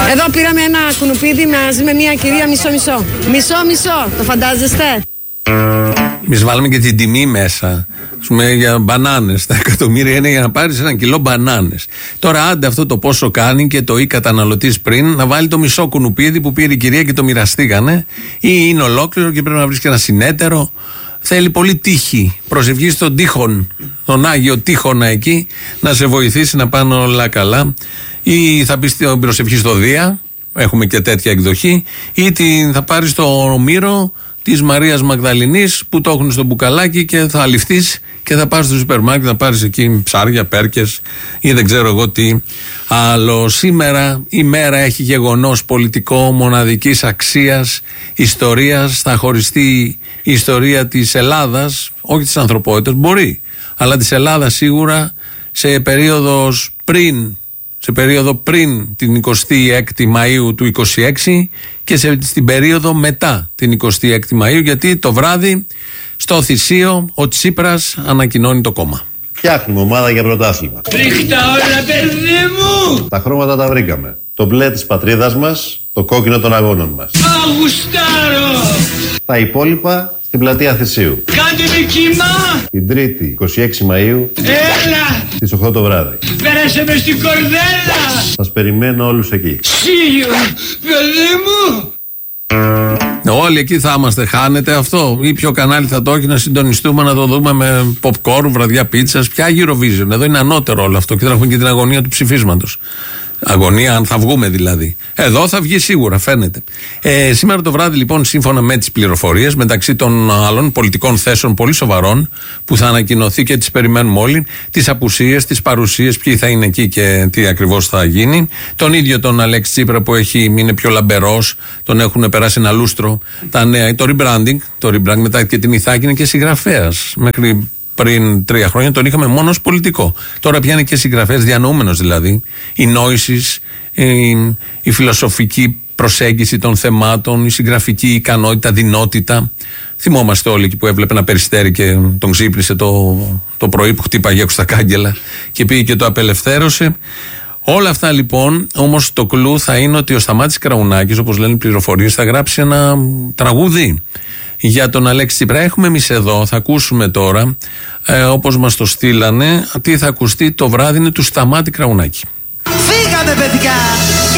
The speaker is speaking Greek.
Εδώ πήραμε ένα κουνουπίδι μαζί με μια κυρία μισό-μισό. Μισό-μισό, το φαντάζεστε? Εμείς βάλαμε και την τιμή μέσα. Ας πούμε για μπανάνες. Τα εκατομμύρια είναι για να πάρεις 1 κιλό μπανάνες. Τώρα άντε αυτό το πόσο κάνει και το ή καταναλωτής πριν να βάλει το μισό κουνουπίδι που πήρε η κυρία και το μοιραστήκανε, ή είναι ολόκληρο και πρέπει να βρεις και ένα συνέτερο. Θέλει πολύ τύχη. Προσευχή στον Τύχον, τον Άγιο Τύχονα εκεί, να σε βοηθήσει να πάνε όλα καλά. Ή θα πεις την προσευχή στο Δία, έχουμε και τέτοια εκδοχή, ή θα πάρεις το μύρο της Μαρίας Μαγδαληνής που το έχουν στο μπουκαλάκι και θα ληφθείς και θα πάρεις στο σούπερ μάρκετ να πάρεις εκεί ψάρια, πέρκες ή δεν ξέρω εγώ τι άλλο. Σήμερα η μέρα έχει γεγονός πολιτικό μοναδικής αξίας, ιστορίας. Θα χωριστεί η ιστορία της Ελλάδας, όχι της ανθρωπότητας, μπορεί, αλλά της Ελλάδας σίγουρα σε περίοδο πριν την 26η Μαΐου του 26 και στην περίοδο μετά την 26η Μαΐου, γιατί το βράδυ στο Θησίο ο Τσίπρας ανακοινώνει το κόμμα. Φτιάχνουμε ομάδα για πρωτάθλημα. Ρίχτα όλα, παιδί μου! Τα χρώματα τα βρήκαμε. Το μπλε της πατρίδας μας, το κόκκινο των αγώνων μας. Αγουστάρω! Τα υπόλοιπα στην πλατεία Θησίου. Κάντε με κύμα! Την Τρίτη, 26 Μαΐου, Έλα! στις 8 το βράδυ. Πέρασε με στην κορδέλα! Σας περιμένω όλους εκεί. Σίγουρα, παιδί μου! Όλοι εκεί θα είμαστε. Χάνεται αυτό, ή ποιο κανάλι θα το έχει να συντονιστούμε να το δούμε με popcorn, βραδιά πίτσας? Ποια Eurovision? Εδώ είναι ανώτερο όλο αυτό και θα έχουμε και την αγωνία του ψηφίσματος. Αγωνία, αν θα βγούμε δηλαδή. Εδώ θα βγει σίγουρα, φαίνεται. Σήμερα το βράδυ, λοιπόν, σύμφωνα με τις πληροφορίες, μεταξύ των άλλων πολιτικών θέσεων πολύ σοβαρών που θα ανακοινωθεί και τις περιμένουμε όλοι, τις απουσίες, τις παρουσίες, ποιοι θα είναι εκεί και τι ακριβώς θα γίνει. Τον ίδιο τον Αλέξη Τσίπρα που είναι πιο λαμπερός, τον έχουν περάσει ένα λούστρο. Τα νέα, το rebranding μετά και την Ιθάκη είναι και συγγραφέας. Μέχρι πριν 3 χρόνια τον είχαμε μόνο ως πολιτικό. Τώρα πια είναι και συγγραφέας, διανοούμενος δηλαδή. Η νόησης, η φιλοσοφική προσέγγιση των θεμάτων, η συγγραφική ικανότητα, δυνότητα. Θυμόμαστε όλοι εκεί που έβλεπε ένα περιστέρι και τον ξύπνησε το πρωί που χτύπαγε έξω τα κάγκελα και πήγε και το απελευθέρωσε. Όλα αυτά λοιπόν, όμως το κλου θα είναι ότι ο Σταμάτης Κραουνάκης, όπως λένε οι πληροφορίες, θα γράψει ένα τραγούδι για τον Αλέξη Τσίπρα. Έχουμε εμείς εδώ, θα ακούσουμε τώρα, όπως μας το στείλανε, τι θα ακουστεί το βράδυ είναι του Σταμάτη Κραουνάκη. Φύγαμε, παιδιά!